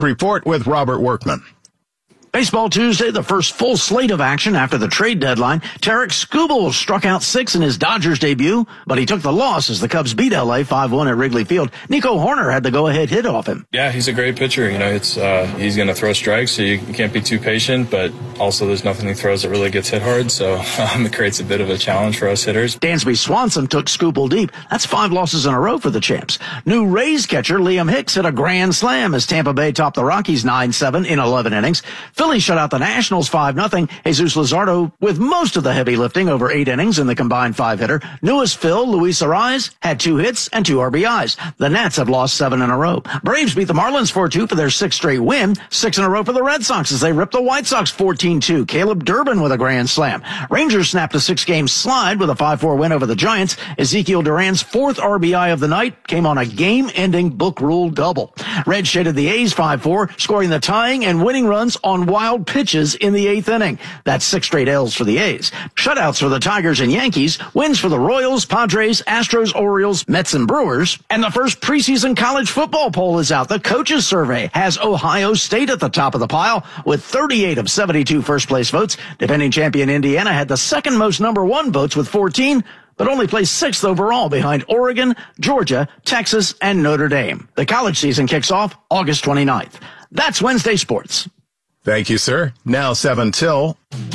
Report with Robert Workman. Baseball Tuesday, the first full slate of action after the trade deadline. Tarek Skubal struck out 6 in his Dodgers debut, but he took the loss as the Cubs beat LA 5-1 at Wrigley Field. Nico Horner had the go-ahead hit off him. Yeah, he's a great pitcher. It's he's going to throw strikes, so you can't be too patient, but also there's nothing he throws that really gets hit hard, so it creates a bit of a challenge for us hitters. Dansby Swanson took Skubal deep. That's 5 losses in a row for the champs. New Rays catcher Liam Hicks hit a grand slam as Tampa Bay topped the Rockies 9-7 in 11 innings. Philly shut out the Nationals 5-0. Jesus Luzardo with most of the heavy lifting over 8 innings in the combined 5-hitter. Newest Phil, Luis Arraez, had 2 hits and 2 RBIs. The Nats have lost 7 in a row. Braves beat the Marlins 4-2 for their 6th straight win. 6 in a row for the Red Sox as they ripped the White Sox 14-2. Caleb Durbin with a grand slam. Rangers snapped a 6-game slide with a 5-4 win over the Giants. Ezekiel Duran's 4th RBI of the night came on a game-ending book rule double. Red shaded the A's 5-4, scoring the tying and winning runs on wild pitches in the 8th inning. That's 6 straight L's for the A's. Shutouts for the Tigers and Yankees, wins for the Royals, Padres, Astros, Orioles, Mets, and Brewers. And the first preseason college football poll is out. The coaches survey has Ohio State at the top of the pile with 38 of 72 first-place votes. Defending champion Indiana had the second most number 1 votes with 14, but only placed 6th overall behind Oregon, Georgia, Texas, and Notre Dame. The college season kicks off August 29th. That's Wednesday Sports. Thank you, sir. Now 7 till.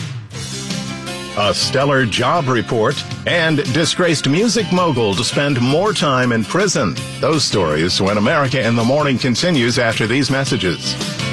A stellar job report and disgraced music mogul to spend more time in prison. Those stories when America in the Morning continues after these messages.